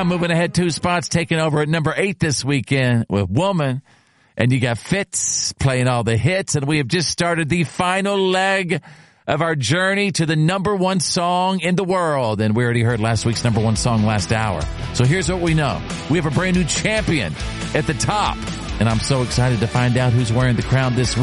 now moving ahead 2 spots, taking over at number 8 this weekend with Woman. And you got Fitz playing all the hits. And we have just started the final leg of our journey to the number 1 song in the world. And we already heard last week's number 1 song last hour. So here's what we know. We have a brand new champion at the top. And I'm so excited to find out who's wearing the crown this week.